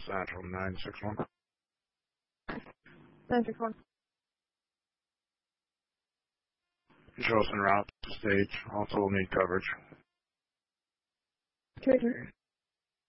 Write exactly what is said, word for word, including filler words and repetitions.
Central nine six one. nine six one. Show us en route to stage. Also will need coverage. two eight three.